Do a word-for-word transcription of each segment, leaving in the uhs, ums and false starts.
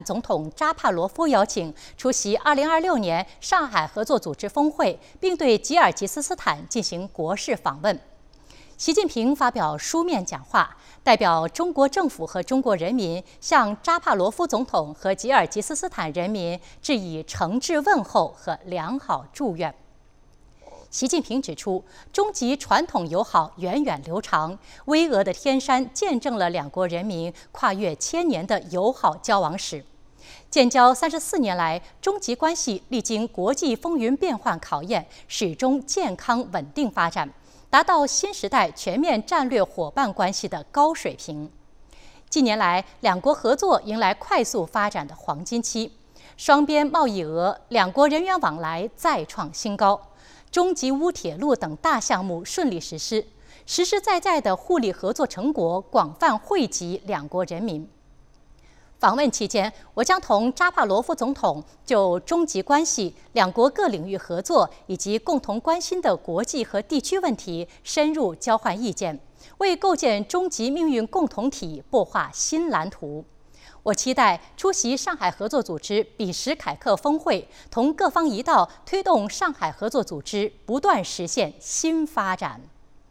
总统扎帕罗夫邀请出席二零二六年上海合作组织峰会，并对吉尔吉斯斯坦进行国事访问。习近平发表书面讲话，代表中国政府和中国人民向扎帕罗夫总统和吉尔吉斯斯坦人民致以诚挚问候和良好祝愿。习近平指出，中吉传统友好源远流长，巍峨的天山见证了两国人民跨越千年的友好交往史。建交三十四年来，中吉关系历经国际风云变幻考验，始终健康稳定发展，达到新时代全面战略伙伴关系的高水平。近年来，两国合作迎来快速发展的黄金期，双边贸易额、两国人员往来再创新高。中吉乌铁路等大项目顺利实施，实实在在的互利合作成果广泛惠及两国人民。访问期间，我将同扎帕罗夫总统就中吉关系、两国各领域合作以及共同关心的国际和地区问题深入交换意见，为构建中吉命运共同体擘画新蓝图。我期待出席上海合作组织比什凯克峰会，同各方一道推动上海合作组织不断实现新发展。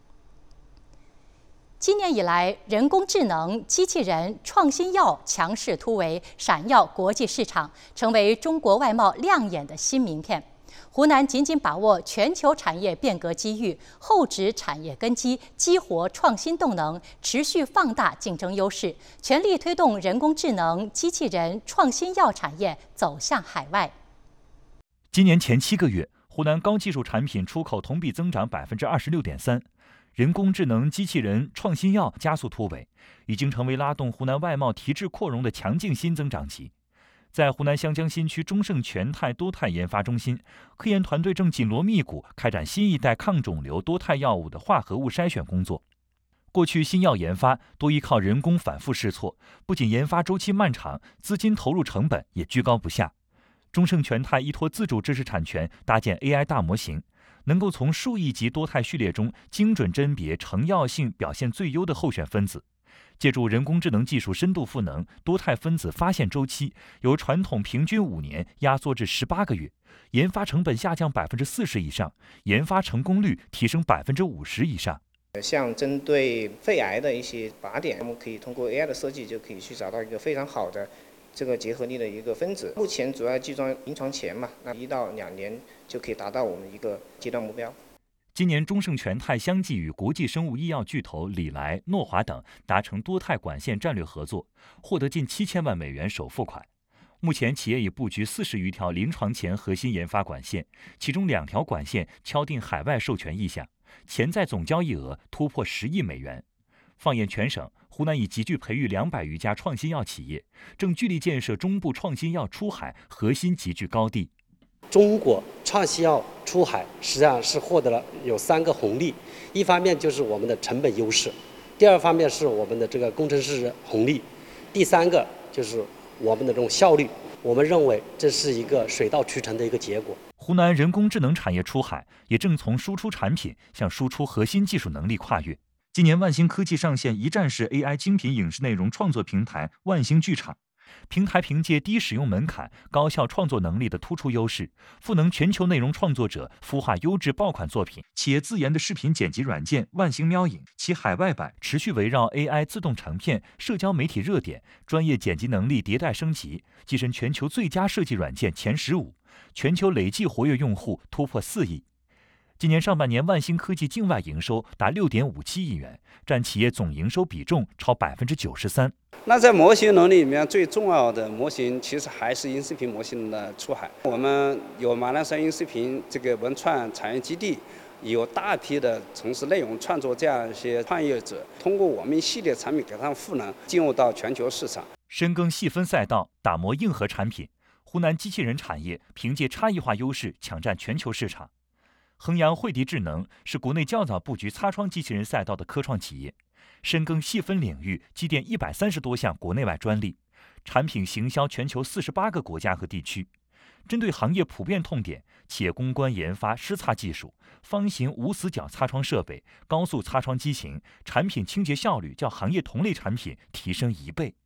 今年以来，人工智能、机器人、创新药强势突围，闪耀国际市场，成为中国外贸亮眼的新名片。湖南紧紧把握全球产业变革机遇，厚植产业根基，激活创新动能，持续放大竞争优势，全力推动人工智能、机器人、创新药产业走向海外。 今年前七个月，湖南高技术产品出口同比增长百分之二十六点三，人工智能、机器人、创新药加速突围，已经成为拉动湖南外贸提质扩容的强劲新增长期。在湖南湘江新区中盛全肽多肽研发中心，科研团队正紧锣密鼓开展新一代抗肿瘤多肽药物的化合物筛选工作。过去新药研发多依靠人工反复试错，不仅研发周期漫长，资金投入成本也居高不下。中盛全肽依托自主知识产权搭建 A I 大模型，能够从数亿级多肽序列中精准甄别成药性表现最优的候选分子。借助人工智能技术深度赋能，多肽分子发现周期由传统平均五年压缩至十八个月，研发成本下降百分之四十以上，研发成功率提升百分之五十以上。 像针对肺癌的一些靶点，我们可以通过 A I 的设计，就可以去找到一个非常好的这个结合力的一个分子。目前主要集中临床前嘛，那一到两年就可以达到我们一个阶段目标。 今年中盛全肽相继与国际生物医药巨头礼来、诺华等达成多肽管线战略合作，获得近七千万美元首付款。目前企业已布局四十余条临床前核心研发管线，其中两条管线敲定海外授权意向，潜在总交易额突破十亿美元。放眼全省，湖南已集聚培育两百余家创新药企业，正聚力建设中部创新药出海核心集聚高地。 中国创新药出海实际上是获得了有三个红利，一方面就是我们的成本优势，第二方面是我们的这个工程师红利，第三个就是我们的这种效率。我们认为这是一个水到渠成的一个结果。 湖南人工智能产业出海也正从输出产品向输出核心技术能力跨越。今年万兴科技上线一站式 A I 精品影视内容创作平台万兴剧场。平台凭借低使用门槛、高效创作能力的突出优势，赋能全球内容创作者孵化优质爆款作品。企业自研的视频剪辑软件万兴喵影，其海外版持续围绕 A I 自动成片、社交媒体热点、专业剪辑能力迭代升级，跻身全球最佳设计软件前十五，全球累计活跃用户突破四亿。今年上半年，万兴科技境外营收达六点五七亿元，占企业总营收比重超百分之九十三。 那在模型能力里面，最重要的模型其实还是音视频模型的出海。我们有马栏山音视频这个文创产业基地，有大批的从事内容创作这样一些创业者，通过我们一系列产品给他们赋能，进入到全球市场。 深耕细分赛道，打磨硬核产品，湖南机器人产业凭借差异化优势抢占全球市场。衡阳惠迪智能是国内较早布局擦窗机器人赛道的科创企业，深耕细分领域，积淀一百三十多项国内外专利，产品行销全球四十八个国家和地区。针对行业普遍痛点，企业攻关研发湿擦技术、方形无死角擦窗设备、高速擦窗机型，产品清洁效率较行业同类产品提升一倍。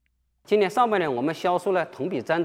今年上半年我们销售了同比增